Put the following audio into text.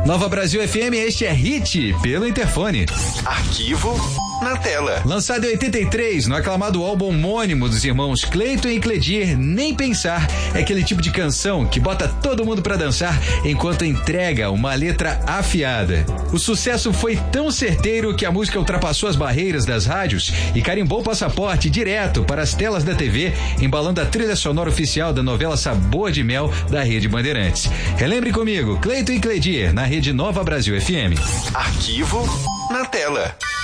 Nova Brasil FM, este é Hit pelo interfone. Arquivo na tela. Lançado em 83, no aclamado álbum homônimo dos irmãos Cleiton e Cledir, Nem Pensar é aquele tipo de canção que bota todo mundo pra dançar enquanto entrega uma letra afiada. O sucesso foi tão certeiro que a música ultrapassou as barreiras das rádios e carimbou o passaporte direto para as telas da TV, embalando a trilha sonora oficial da novela Sabor de Mel da Rede Bandeirantes. Relembre comigo, Cleiton e Cledir, na Rede Nova Brasil FM. Arquivo na tela.